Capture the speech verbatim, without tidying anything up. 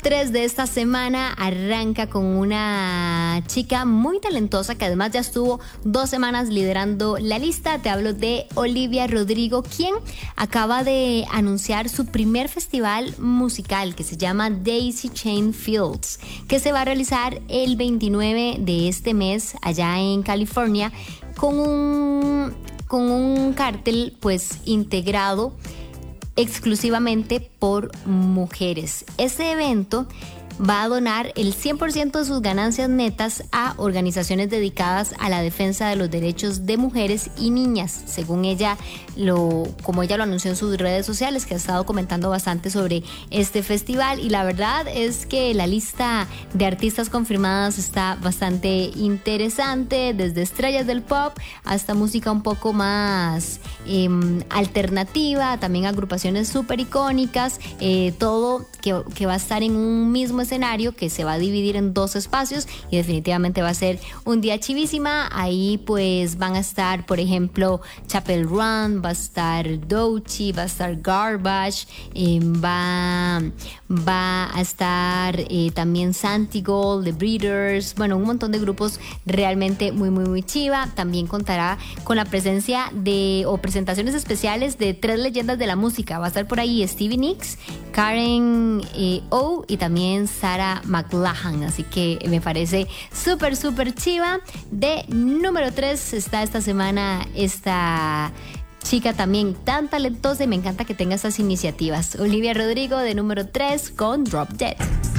tres de esta semana arranca con una chica muy talentosa que además ya estuvo dos semanas liderando la lista. Te hablo de Olivia Rodrigo, quien acaba de anunciar su primer festival musical que se llama Daisy Chain Fields, que se va a realizar el veintinueve de este mes allá en California con un, con un cartel pues integrado exclusivamente por mujeres. Este evento va a donar el cien por ciento de sus ganancias netas a organizaciones dedicadas a la defensa de los derechos de mujeres y niñas, según ella lo, como ella lo anunció en sus redes sociales, que ha estado comentando bastante sobre este festival. Y la verdad es que la lista de artistas confirmadas está bastante interesante, desde estrellas del pop hasta música un poco más eh, alternativa, también agrupaciones súper icónicas, eh, todo que, que va a estar en un mismo escenario que se va a dividir en dos espacios y definitivamente va a ser un día chivísima. Ahí pues van a estar, por ejemplo, Chapel Run, va a estar Doechii, va a estar Garbage, eh, va, va a estar eh, también Santigold, The Breeders, bueno, un montón de grupos realmente muy muy muy chiva. También contará con la presencia de o presentaciones especiales de tres leyendas de la música. Va a estar por ahí Stevie Nicks, Karen eh, O y también Sarah McLachlan, así que me parece súper súper chiva. De número tres está esta semana esta chica también tan talentosa y me encanta que tenga estas iniciativas. Olivia Rodrigo de número tres con Drop Dead.